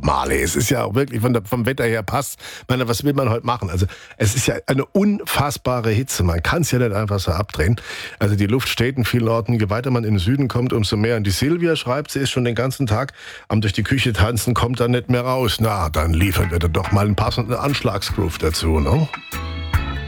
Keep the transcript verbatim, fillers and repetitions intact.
Marley, es ist ja auch wirklich von der, vom Wetter her passt. Ich meine, was will man heute machen? Also es ist ja eine unfassbare Hitze. Man kann es ja nicht einfach so abdrehen. Also die Luft steht in vielen Orten. Je weiter man in den Süden kommt, umso mehr. Und die Silvia schreibt, sie ist schon den ganzen Tag am durch die Küche tanzen, kommt dann nicht mehr raus. Na, dann liefern wir doch mal einen passenden Anschlagsgroove dazu, ne?